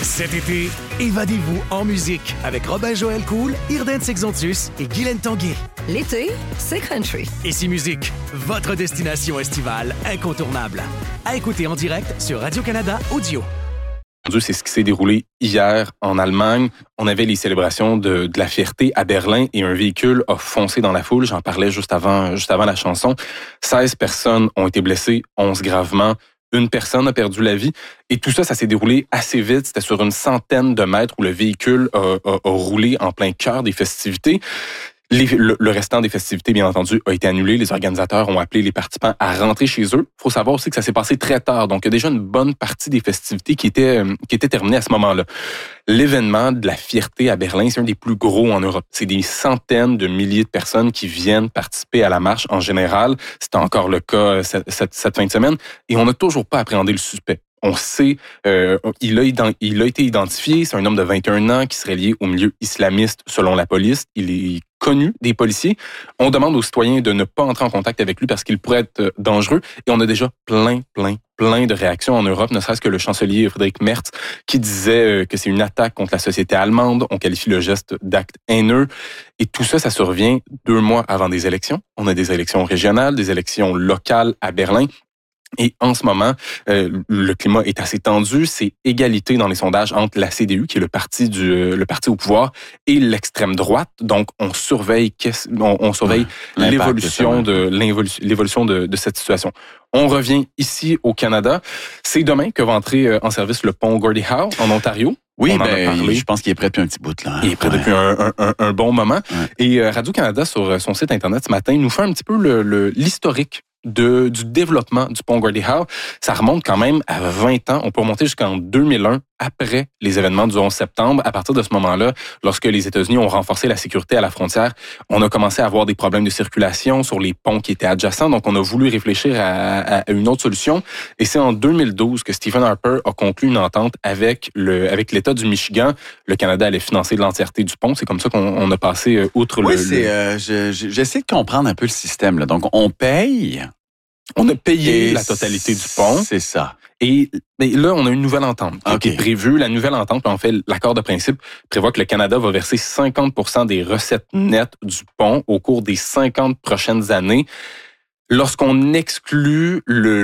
Cet été, évadez-vous en musique avec Robin-Joël Cool, Irden Sexontus et Guylaine Tanguay. L'été, c'est country. Ici Musique, votre destination estivale incontournable. À écouter en direct sur Radio-Canada Audio. C'est ce qui s'est déroulé hier en Allemagne. On avait les célébrations de la fierté à Berlin et un véhicule a foncé dans la foule. J'en parlais juste avant la chanson. 16 personnes ont été blessées, 11 gravement. Une personne a perdu la vie. Et tout ça s'est déroulé assez vite. C'était sur une centaine de mètres où le véhicule a roulé en plein cœur des festivités. Le restant des festivités, bien entendu, a été annulé. Les organisateurs ont appelé les participants à rentrer chez eux. Il faut savoir aussi que ça s'est passé très tard. Donc, il y a déjà une bonne partie des festivités qui étaient terminées à ce moment-là. L'événement de la fierté à Berlin, c'est un des plus gros en Europe. C'est des centaines de milliers de personnes qui viennent participer à la marche en général. C'était encore le cas cette fin de semaine. Et on n'a toujours pas appréhendé le suspect. On sait, il a été identifié. C'est un homme de 21 ans qui serait lié au milieu islamiste selon la police. Il est connu des policiers. On demande aux citoyens de ne pas entrer en contact avec lui parce qu'il pourrait être dangereux. Et on a déjà plein de réactions en Europe, ne serait-ce que le chancelier Friedrich Merz qui disait que c'est une attaque contre la société allemande. On qualifie le geste d'acte haineux. Et tout ça survient 2 mois avant des élections. On a des élections régionales, des élections locales à Berlin. Et en ce moment, le climat est assez tendu. C'est égalité dans les sondages entre la CDU, qui est le parti au pouvoir, et l'extrême droite. Donc, on surveille l'évolution de cette situation. On revient ici au Canada. C'est demain que va entrer en service le pont Gordie Howe en Ontario. Oui, je pense qu'il est prêt depuis un petit bout là. Il est prêt depuis un bon moment. Ouais. Et Radio-Canada, sur son site Internet ce matin, nous fait un petit peu l'historique du développement du pont Gordie Howe. Ça remonte quand même à 20 ans. On peut remonter jusqu'en 2001, après les événements du 11 septembre. À partir de ce moment-là, lorsque les États-Unis ont renforcé la sécurité à la frontière, on a commencé à avoir des problèmes de circulation sur les ponts qui étaient adjacents. Donc, on a voulu réfléchir à une autre solution. Et c'est en 2012 que Stephen Harper a conclu une entente avec l'État du Michigan. Le Canada allait financer l'entièreté du pont. C'est comme ça qu'on a passé outre j'essaie de comprendre un peu le système, là. Donc, on paye. On a payé la totalité du pont. C'est ça. Mais là, on a une nouvelle entente qui est prévue. La nouvelle entente, en fait, l'accord de principe prévoit que le Canada va verser 50% des recettes nettes du pont au cours des 50 prochaines années lorsqu'on exclut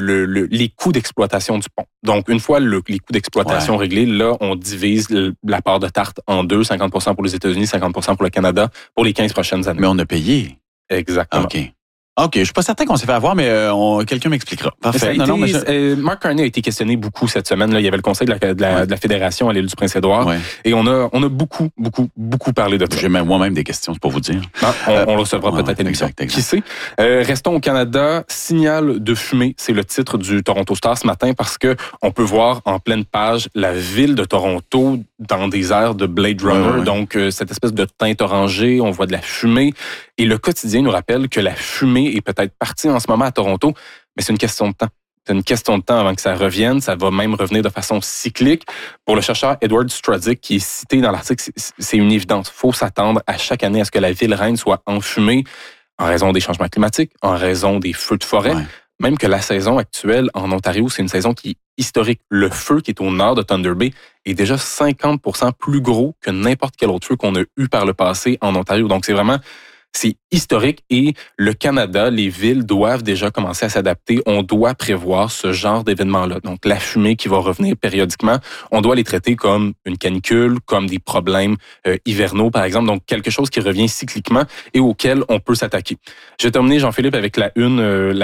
les coûts d'exploitation du pont. Donc, une fois les coûts d'exploitation réglés, là, on divise la part de tarte en deux, 50% pour les États-Unis, 50% pour le Canada, pour les 15 prochaines années. Mais on a payé. Exactement. OK, je suis pas certain qu'on s'est fait avoir, mais quelqu'un m'expliquera. Parfait. Mark Carney a été questionné beaucoup cette semaine. Là, il y avait le conseil de la fédération à l'île du Prince-Édouard. Ouais. Et on a beaucoup parlé de ça. J'ai moi-même des questions, c'est pour vous dire. On le recevra peut-être à l'émission. Qui sait? Restons au Canada. Signal de fumée, c'est le titre du Toronto Star ce matin parce que on peut voir en pleine page la ville de Toronto dans des airs de Blade Runner. Ouais. Donc, cette espèce de teinte orangée, on voit de la fumée. Et le quotidien nous rappelle que la fumée est peut-être partie en ce moment à Toronto, mais c'est une question de temps. C'est une question de temps avant que ça revienne. Ça va même revenir de façon cyclique. Pour le chercheur Edward Stradzik, qui est cité dans l'article, c'est une évidence. Il faut s'attendre à chaque année à ce que la ville reine soit enfumée en raison des changements climatiques, en raison des feux de forêt. Ouais. Même que la saison actuelle en Ontario, c'est une saison qui est historique. Le feu qui est au nord de Thunder Bay est déjà 50% plus gros que n'importe quel autre feu qu'on a eu par le passé en Ontario. Donc, c'est historique et le Canada, les villes doivent déjà commencer à s'adapter. On doit prévoir ce genre d'événement-là. Donc, la fumée qui va revenir périodiquement, on doit les traiter comme une canicule, comme des problèmes hivernaux, par exemple. Donc, quelque chose qui revient cycliquement et auquel on peut s'attaquer. Je vais terminer, Jean-Philippe, avec la une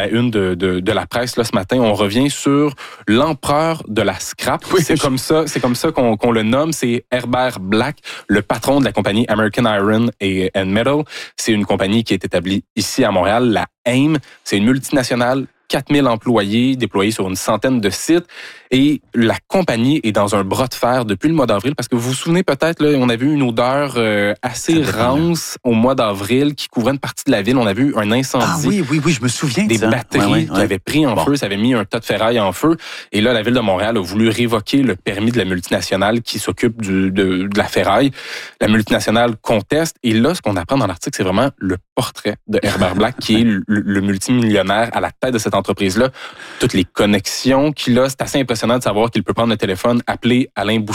de la presse là ce matin. On revient sur l'empereur de la scrap. Oui, c'est comme ça qu'on le nomme. C'est Herbert Black, le patron de la compagnie American Iron and Metal. C'est une compagnie qui est établie ici à Montréal, la AIM. C'est une multinationale, 4000 employés déployés sur une centaine de sites. Et la compagnie est dans un bras de fer depuis le mois d'avril, parce que vous vous souvenez peut-être, là, on avait eu une odeur assez rance au mois d'avril qui couvrait une partie de la ville. On a vu un incendie. Ah oui, je me souviens de des ça. batteries qui avaient pris en feu, ça avait mis un tas de ferraille en feu. Et là, la ville de Montréal a voulu révoquer le permis de la multinationale qui s'occupe de la ferraille. La multinationale conteste. Et là, ce qu'on apprend dans l'article, c'est vraiment le portrait de Herbert Black, qui est le multimillionnaire à la tête de cette entreprise-là. Toutes les connexions qu'il a, c'est assez impressionnant de savoir qu'il peut prendre le téléphone, appeler Alain Bouchard,